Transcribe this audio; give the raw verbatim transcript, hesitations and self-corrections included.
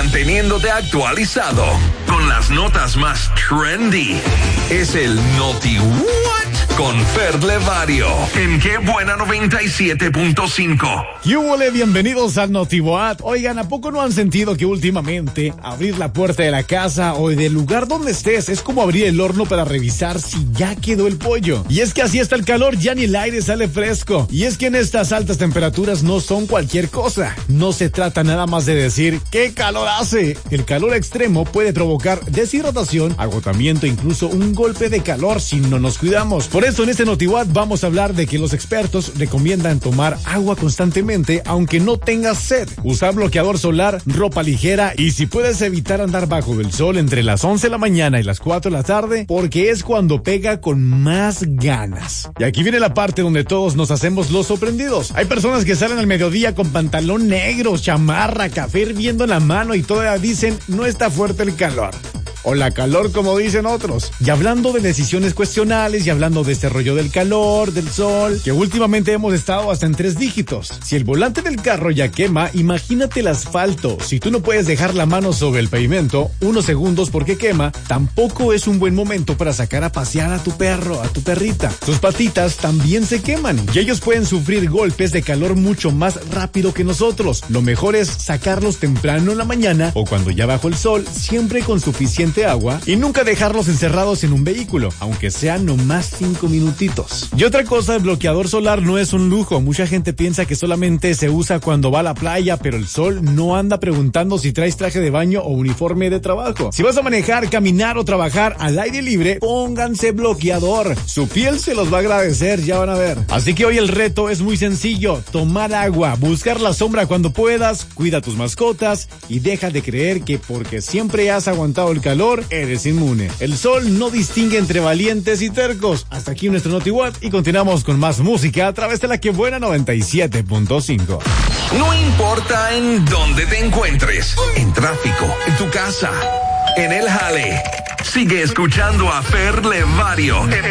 manteniéndote actualizado con las notas más trendy. Es el Noti What con Fer Levario en Qué Buena noventa y siete punto cinco. ¡Yúbole! Bienvenidos al Noti What. Oigan, ¿a poco no han sentido que últimamente abrir la puerta de la casa o del lugar donde estés es como abrir el horno para revisar si ya quedó el pollo? Y es que así está el calor, ya ni el aire sale fresco. Y es que en estas altas temperaturas no son cualquier cosa. No se trata nada más de decir ¡qué calor hace! El calor extremo puede provocar deshidratación, agotamiento e incluso un golpe de calor si no nos cuidamos. Por eso en este NotiWatt vamos a hablar de que los expertos recomiendan tomar agua constantemente aunque no tengas sed, usar bloqueador solar, ropa ligera y si puedes evitar andar bajo el sol entre las once de la mañana y las cuatro de la tarde porque es cuando pega con más ganas. Y aquí viene la parte donde todos nos hacemos los sorprendidos. Hay personas que salen al mediodía con pantalón negro, chamarra, café hirviendo en la mano y todavía dicen no está fuerte el calor. O la calor como dicen otros. Y hablando de decisiones cuestionables y hablando de este rollo del calor, del sol, que últimamente hemos estado hasta en tres dígitos. Si el volante del carro ya quema, imagínate el asfalto. Si tú no puedes dejar la mano sobre el pavimento unos segundos porque quema, tampoco es un buen momento para sacar a pasear a tu perro, a tu perrita. Sus patitas también se queman y ellos pueden sufrir golpes de calor mucho más rápido que nosotros. Lo mejor es sacarlos temprano en la mañana o cuando ya bajó el sol, siempre con suficiente agua y nunca dejarlos encerrados en un vehículo, aunque sean nomás cinco minutitos. Y otra cosa, el bloqueador solar no es un lujo. Mucha gente piensa que solamente se usa cuando va a la playa, pero el sol no anda preguntando si traes traje de baño o uniforme de trabajo. Si vas a manejar, caminar o trabajar al aire libre, pónganse bloqueador. Su piel se los va a agradecer, ya van a ver. Así que hoy el reto es muy sencillo: tomar agua, buscar la sombra cuando puedas, cuida tus mascotas y deja de creer que porque siempre has aguantado el calor eres inmune. El sol no distingue entre valientes y tercos. Hasta aquí nuestro NotiWatt y continuamos con más música a través de la Que Buena noventa y siete punto cinco. No importa en dónde te encuentres, en tráfico, en tu casa, en el jale, sigue escuchando a Fer Levario en